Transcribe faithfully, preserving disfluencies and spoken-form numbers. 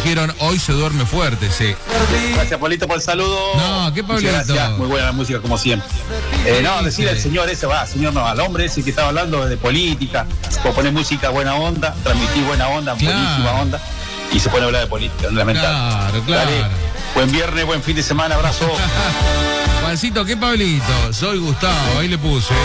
dijeron, hoy se duerme fuerte, sí. Gracias, Pablito, por el saludo. No, ¿qué Pablito? Gracias, muy buena la música, como siempre. Eh, no, decirle al señor ese, va, señor no, al hombre ese que estaba hablando de política, o poner música buena onda, transmitir buena onda, claro. buenísima onda, y se pone a hablar de política, lamentable. Claro, claro. Dale, buen viernes, buen fin de semana, abrazo. Juancito, ¿qué Pablito? Soy Gustavo, ahí le puse.